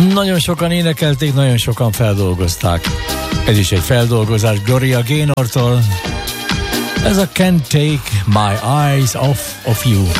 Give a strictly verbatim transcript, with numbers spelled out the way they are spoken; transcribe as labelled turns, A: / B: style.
A: Nagyon sokan énekelték, nagyon sokan feldolgozták. Ez is egy feldolgozás Gloria Gaynortól. Ez a Can't Take My Eyes Off of You.